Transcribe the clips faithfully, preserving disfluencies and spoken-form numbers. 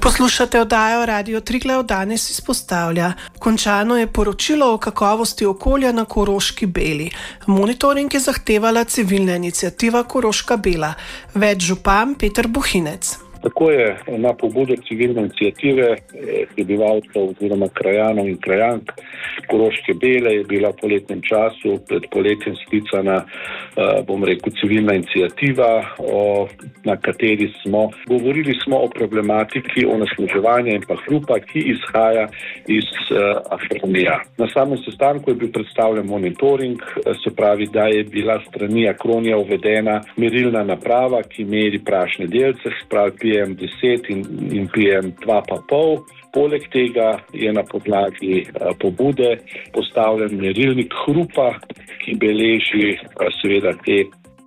Poslušate oddajo Radio Triglav, danes izpostavlja. Končano je poročilo o kakovosti okolja na Koroški Beli. Monitoring je zahtevala civilna iniciativa Koroška Bela. Več župan Peter Bohinec. Tako je na pobudo civilne iniciative prebivalcev oziroma krajanov in krajank Koroške Bele je bila v poletnem času, pred poletjem sklicana, bom rekel, civilna iniciativa, o, na kateri smo govorili smo o problematiki onesnaževanja in pa hrupa, ki izhaja iz uh, Akronija. Na samem sestanku je bil predstavljen monitoring, se pravi, da je bila strani Akronija uvedena merilna naprava, ki meri prašne delce, se pravi P M deset in, in P M dva pa pol. Poleg tega je na podlagi a, pobude postavljen merilnik hrupa, ki beleži a, seveda te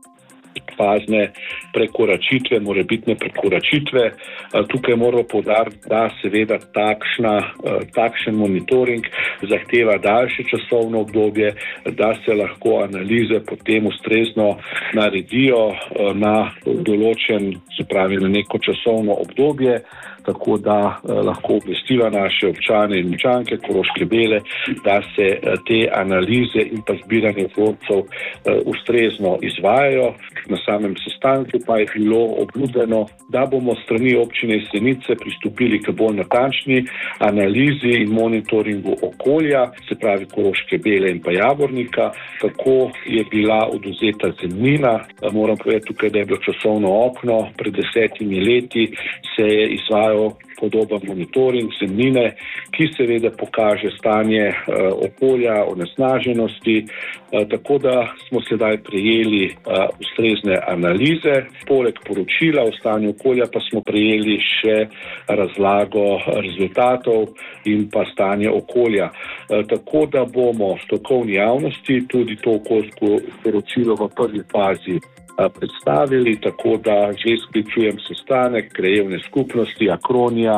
fazne prekoračitve, morebitne prekoračitve. Tukaj moramo poudariti, da seveda takšna, takšen monitoring zahteva daljše časovno obdobje, da se lahko analize potem ustrezno naredijo na določen, se pravi na neko časovno obdobje, tako da lahko obvestiva naše občane in občanke Koroške Bele, da se te analize in pa zbiranje vzorcev ustrezno izvajajo. Na samem sestanku pa je bilo obljubljeno, da bomo strani občine Jesenice pristopili k bolj natančni analizi in monitoringu okolja, se pravi Koroške Bele in pa Javornika. Tako je bila odvzeta zemljina. Moram povedati tukaj, da je bilo časovno okno. Pred desetimi leti se je izvajal podoben monitoring zemljine, ki seveda pokaže stanje uh, okolja, onesnaženosti, uh, tako da smo sedaj prejeli uh, ustrezne analize. Poleg poročila o stanju okolja pa smo prejeli še razlago rezultatov in pa stanje okolja. Uh, tako da bomo strokovni javnosti tudi to okoljsko poročilo v prvi fazi predstavili, tako da že sklicujem sestanek krajevne skupnosti Akronija,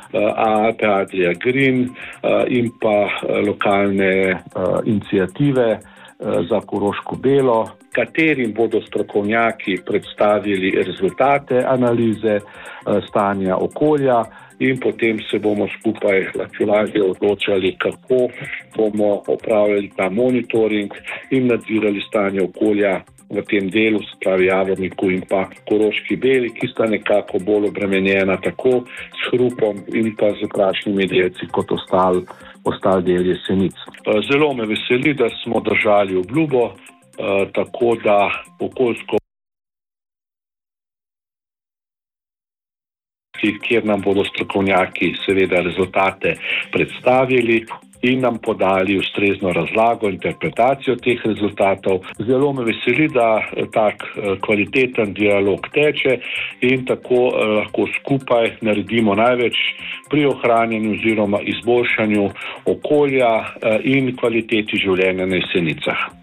A P Adria Green in pa lokalne iniciative za Koroško Belo, katerim bodo strokovnjaki predstavili rezultate analize stanja okolja in potem se bomo skupaj lažje odločali, kako bomo opravljali ta monitoring in nadzirali stanje okolja v tem delu, se pravi Javorniku in pa Koroški Beli, ki sta nekako bolj obremenjena tako s hrupom in pa z prašnimi delci kot ostal, ostal del Jesenic. Zelo me veseli, da smo držali obljubo, tako da okoljsko, kjer nam bodo strokovnjaki seveda rezultate predstavili in nam podali ustrezno razlago, interpretacijo teh rezultatov. Zelo me veseli, da tak kvaliteten dialog teče in tako lahko skupaj naredimo največ pri ohranjanju oziroma izboljšanju okolja in kvaliteti življenja na Jesenicah.